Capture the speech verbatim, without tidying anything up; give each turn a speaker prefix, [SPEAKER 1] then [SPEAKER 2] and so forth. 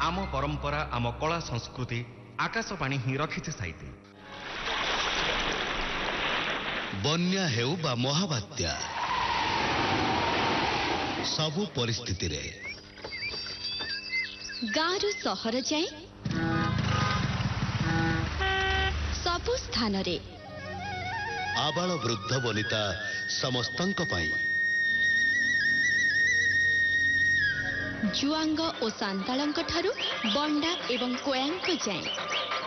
[SPEAKER 1] आम परंपरा आम कला संस्कृति आकाशवाणी ही रखिছে साइते।
[SPEAKER 2] बन्या हेउ बा महाबात्या सबु परिस्थिति रे
[SPEAKER 3] गाँरु सहर जाए सबु स्थान रे
[SPEAKER 2] आबाल वृद्ध वनिता समस्तंक पाई
[SPEAKER 3] जुआंग और सांतालंक ठारू बंडा एवं कोयांक जाए